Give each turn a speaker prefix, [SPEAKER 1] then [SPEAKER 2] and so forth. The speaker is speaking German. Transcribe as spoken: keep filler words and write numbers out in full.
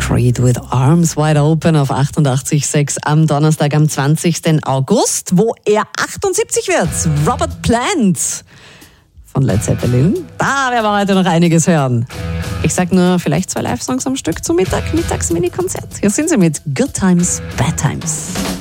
[SPEAKER 1] Creed with Arms Wide Open auf achtundachtzig Komma sechs am Donnerstag, am zwanzigsten August, wo er achtundsiebzig wird. Robert Plant von Led Zeppelin. Da werden wir heute noch einiges hören. Ich sag nur, vielleicht zwei Live-Songs am Stück zum Mittag, Mittags-Mini-Konzert. Hier sind sie mit Good Times, Bad Times.